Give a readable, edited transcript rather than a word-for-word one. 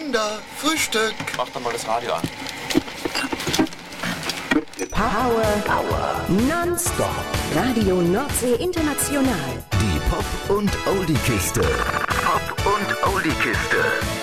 Kinder, Frühstück. Mach doch mal das Radio an. Power. Nonstop. Radio Nordsee International. Die Pop- und Oldie-Kiste.